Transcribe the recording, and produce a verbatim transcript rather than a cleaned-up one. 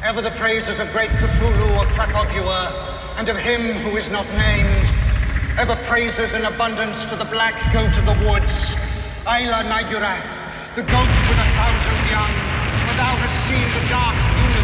Ever the praises of great Cthulhu or Krakogua, and of him who is not named. Ever praises in abundance to the black goat of the woods, Ayla Nagurath, the goat with a thousand young. For thou hast seen the dark